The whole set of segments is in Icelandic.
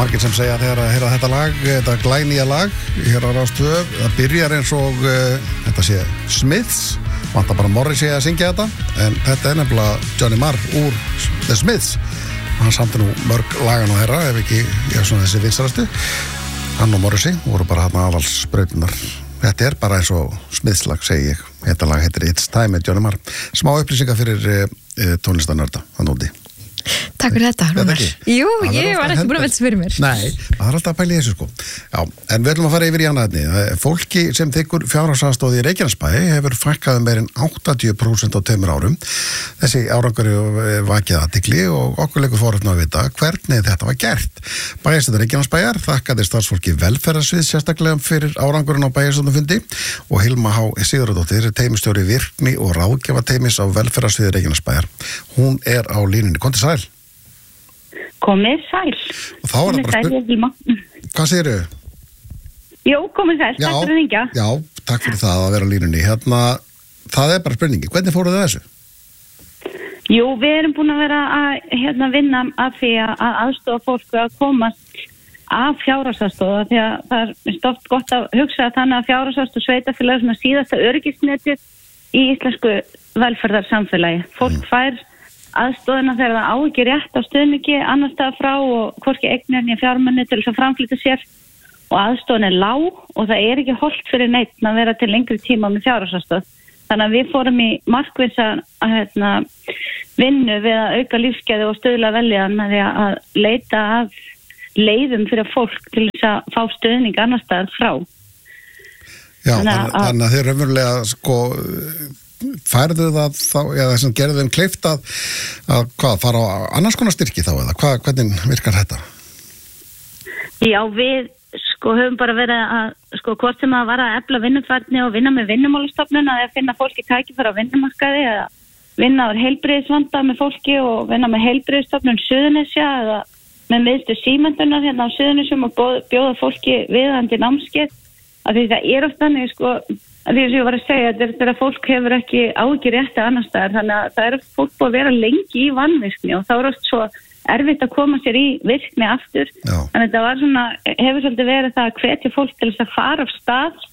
margir sem segja þegar að heyra þetta lag, þetta glænýja lag hér á Rás 2, það byrjar eins og þetta sé Smiths, vantar bara Morrissey að syngja þetta, en þetta nefnilega Johnny Marr úr The Smiths. Hann samti nú mörg lagan á þeirra, ef ekki svona þessi vinsarastu. Hann og Morrissey voru bara hérna aðalsbrautirnar. Þetta bara eins og Smiths lag, segi ég. Þetta lag heitir It's Time með Johnny Marr. Smá upplýsingar fyrir tónlistanörda hann úti. Takk fyrir þetta, Rúnar. Jú, ég var ekki búin að velta fyrir mér. Nei, það alltaf að pæla í þessu sko. Já, en við ætlum að fara yfir í annað efni. Fólki sem þiggur fjárhagsaðstoð í Reykjanesbæ hefur fækkað meir en 80% á 2 árum. Þessi árangur vakið athygli og okkur leikur forvitni að vita hvernig þetta var gert. Bæjarstjórn Reykjanesbæjar þakkaði starfsfólki velferðarsviðs sérstaklega fyrir árangurinn á bæjarstjórnarfundi og Hilma H. Sigurðardóttir, teymistjóri virkni og ráðgjafateymis á velferðarsviði Reykjanesbæjar. Hún á línunni. Komdu sæl. Komið sæl. Og þá er það bara Hvað segirðu? Jó, komið sæl, takk fyrir að hringja. Já, takk fyrir það að vera á línunni. Það bara spurningi. Hvernig fóruð þið þessu? Jú, við erum búin að vera að vinna af því að aðstofa fólku að komast af fjárhagsaðstoð, því að það er stótt gott að hugsa þannig að fjárhagsaðstoð sveitarfélag svona síðasta öryggisnetið í íslensku velferðarsamfélagi. Fólk fær aðstoðina þegar það á ekki rétt á stuðningi annars staðar frá og hvorki eignir né fjármunni til þess að framflytja sér og aðstoðin er lág og það er ekki hollt fyrir neitt að vera til lengri tíma með fjárhagsaðstoð. Þannig að við fórum í markvissa vinnu við að auka lífsgæði og stuðla veljan með því að leita að leiðum fyrir fólk til þess að fá stuðning annars staðar frá. Já, þannig að þeir raunverulega færðu það þá, eða sem gerðu þeim kleift að fara á annars konar styrki þá eða hvernig virkar þetta? Já, við höfum bara verið að hvort sem að vara að efla vinnufærni og vinna með vinnumálastofnun að finna fólki tækifæri á vinnumarkaði eða vinna á heilbrigðisvanda með fólki og vinna með heilbrigðisstofnun Suðurnesja eða með miðstöð símenntunar hérna á Suðurnesjum og bjóða fólki viðandi námskeið af því það er oft þannig því sem ég var að segja, þetta að fólk hefur ekki áhyggjur rétti annars staðar, þannig að það fólk búið að vera lengi í vanvirkni og þá oft svo erfitt að koma sér í virkni aftur. Já. Þannig að þetta hefur svolítið verið það að hvetja fólk til þess að fara af stað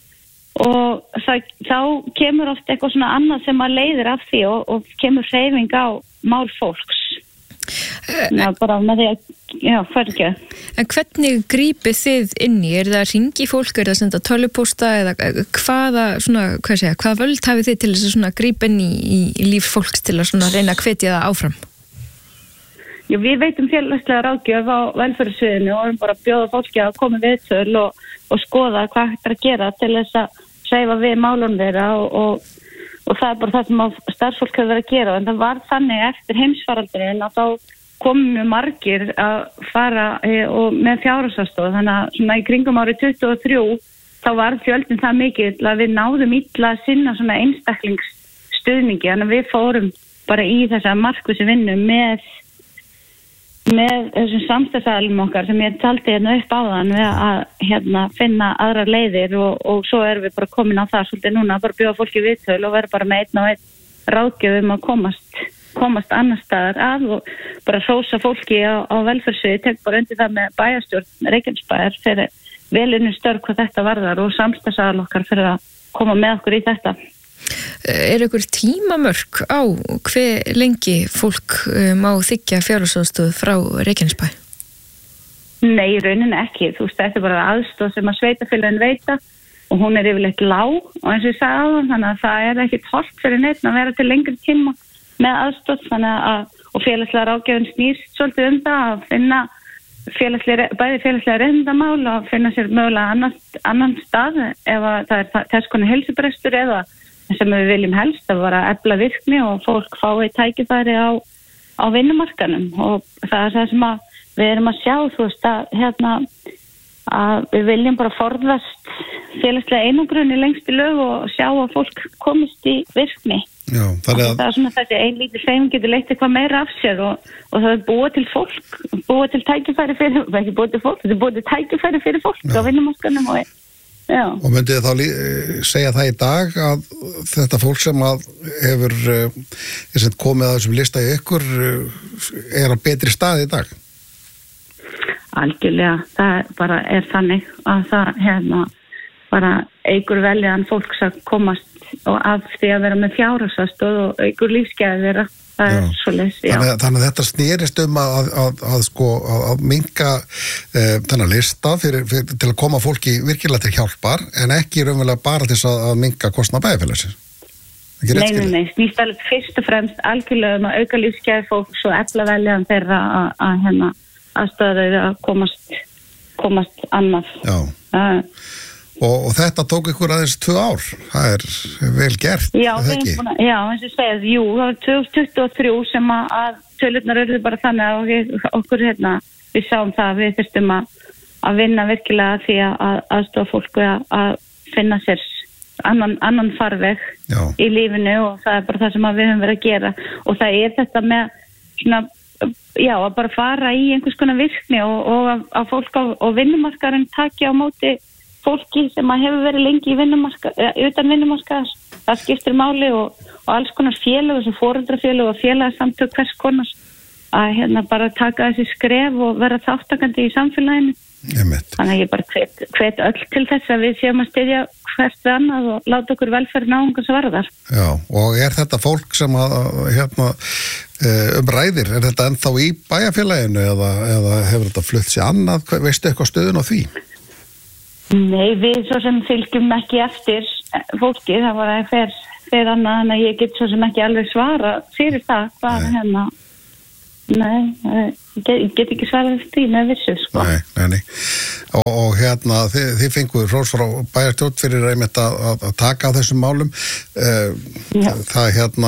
og þá kemur oft eitthvað svona annað sem að leiðir af því og kemur hreyfing á mál fólks. Bara með því að færgja. En hvernig grípið þið inn í? Er það að hringi fólk, er það að senda tölvupósta eða hvað völd hafið þið til þess að grípa inn í líf fólks til að reyna að hvetja það áfram? Já, við veitum félagslega ráðgjöf á velferðarsviðinu og erum bara að bjóða fólki að koma við töl og skoða hvað hægt er að gera til þess að hreyfa við málum þeirra og það er bara það sem starfsfólk hefur verið að gera en það var þannig eftir heimsfaraldurinn að þá komum mjög margir að fara og með fjárhagsaðstoð þannig að svona í kringum árið 2023 þá var fjöldin það mikið að við náðum illa að sinna svona einstaklingsstuðningi þannig að við fórum bara í þessa markvissu vinnu með þessum samstagsaðalum okkar sem ég taldi hérna upp áðan við að finna aðrar leiðir og svo erum við bara komin á það svolítið núna að bara bjóða fólki viðtöl og vera bara með einn og einn ráðgjöf að komast annars staðar að og bara hrósa fólki á velferðsviði, tek bara undir það með bæjarstjórn Reykjanesbæjar fyrir velunni störf hvað þetta varðar og samstagsaðal okkar fyrir að koma með okkur í þetta. Er ykkur tímamörk á hve lengi fólk má þiggja fjárhagsaðstoð frá Reykjanesbæ? Nei, í rauninni ekki. Þú veist, þetta er bara aðstoð sem að sveitarfélagin veita og hún er yfirleitt lág og eins og ég sagði áðan, þannig að það er ekkert hollt fyrir neitt að vera til lengri tíma með aðstoð, þannig að og félagslega ráðgjöfin snýst svolítið það að finna bæði félagslega réttindamál og að finna sér mögulega annan stað ef það er þess konar heilsubrestur eða sem við viljum helst að vera að efla virkni og fólk fái tækifæri á vinnumarkanum og það er það sem við erum að sjá þú veist að við viljum bara forðast félagslega einangrun í lengstu lög og sjá að fólk komist í virkni. Já, það er svona þessi einlítið hreyfing getur leitt eitthvað meira af sér og það er búið til tækifæri fyrir ekki búið til fólk, þetta er búið til tækifæri fyrir fólk á vinnumarkanum og myndið þá segja það í dag að þetta fólk sem að hefur komið að þessum lista í ykkur er á betri stað í dag? algjörlega, það bara þannig að það bara eykur veljaðan fólks að komast og af því að vera með fjárhagsaðstoð og eykur lífsgæði þeirra. Það svoleiðis, þannig að þetta snerist að minnka þennan lista til að koma fólki virkilega til hjálpar en ekki raunverulega bara til að minnka kostnað bæjarfélagsins. Nei, snýst alveg fyrst og fremst algjörlega að auka lífsgæði fólks og efla veljaðan þeirra að aðstöða þau að komast annað. Já. Og þetta tók ykkur aðeins 2 ár. Það vel gert. Já, eins og segið, það var 2023 sem að tölurnar eru bara þannig að okkur við sáum það að við þurftum að vinna virkilega því að aðstoða fólku að finna sér annan farveg í lífinu og það bara það sem við höfum verið að gera og það þetta með svona, að bara fara í einhvers konar virkni og að fólk á vinnumarkaðurinn taki á móti fólki sem hefur verið lengi í utan vinnumarkaðar. Það skiptir máli og alls konar félög, þessu foreldrafélög og félagsamtök hvers konar að bara taka þessi skref og vera þáttakandi í samfélaginu. Þannig að ég bara hvet öll til þess að við séum að styðja hvert annað og láta okkur velferð náungans varðar. Já, og þetta fólk sem ræðir, þetta ennþá í bæjarfélaginu eða hefur þetta flutt sér annað? Veistu eitthvað stöðun á því? Nei, við svo sem fylgjum ekki eftir fólki, það var að fer annað en að ég get svo sem ekki alveg svara fyrir það, hvað Nei, ég get ekki svarað eftir því með vissu, sko. Nei. Og þið fenguðu hrós frá bæjarstjórn fyrir einmitt að taka á þessum málum. Það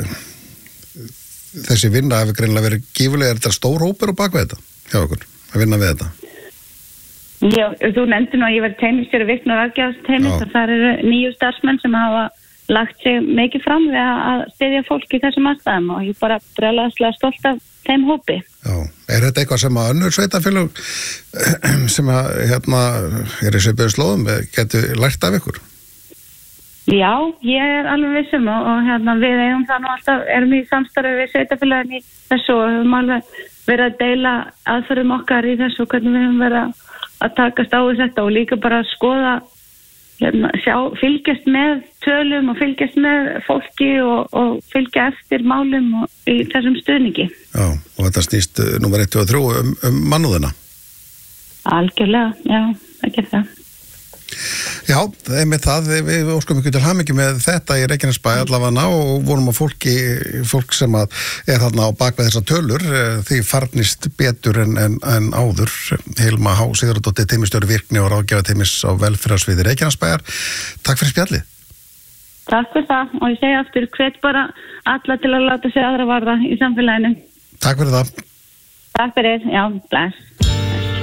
þessi vinna hefur greinilega verið gífurlega, þetta stór hópur á bakvið þetta hjá okkur, að vinna við þetta? Já, þú nefndir nú að ég var teymisstjóri Virkni og ráðgjafarteymis og þar eru 9 starfsmenn sem hafa lagt sig mikið fram við að styðja fólk í þessum aðstæðum og ég bara brjálæðislega stolt af þeim hópi. Já, þetta eitthvað sem að önnur sveitafélög sem að í svipuðum slóðum getur lært af ykkur? Já, ég alveg vissum og við eigum það nú alltaf, erum í samstarfi við sveitafélögin í þessu og höfum alveg verið að deila aðferðum okkar í þessu og hvernig við höfum verið að takast á þetta og líka bara að skoða fylgjast með tölum og fylgjast með fólki og fylgja eftir málum og í þessum stuðningi. Já, og þetta snýst númer 1 og 3 mannúðina. Algjörlega, já, ekki það. Já, með það, við óskum ykkur til hamingju með þetta í Reykjanesbæ allavega og vonum að fólk sem að þarna á bakvið þessar tölur, því farnist betur en áður. Hilma H. Sigurðardóttir, teymisstjóri Virkni og ráðgjafarteymis á velferðarsviði Reykjanesbæjar. Takk fyrir spjallið. Takk fyrir það og ég segi aftur, hvet bara alla til að láta sig aðra varða í samfélaginu. Takk fyrir það. Takk fyrir, já, bless.